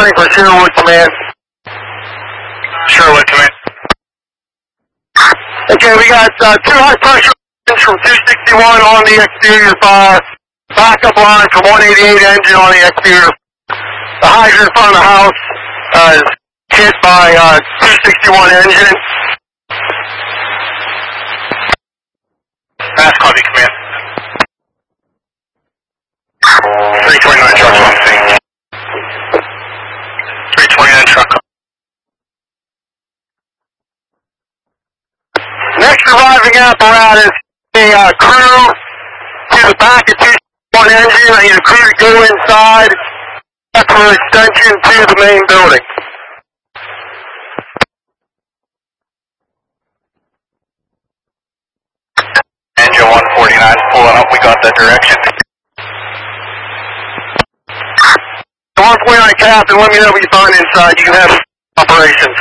County for Sherwood Command. Sherwood Command. Okay, we got 2 high pressure engines from 261 on the exterior fire. Backup line from 188 engine on the exterior. The hydrant in front of the house is hit by 261 engine. Fast copy, command. 329 trucks on scene. 329 truck. Next arriving apparatus, the crew to the back of 261 engine. I need a crew to go inside for extension to the main building. Engine 149 pulling up, we got that direction. 149 Captain, let me know what you find inside. You can have operations.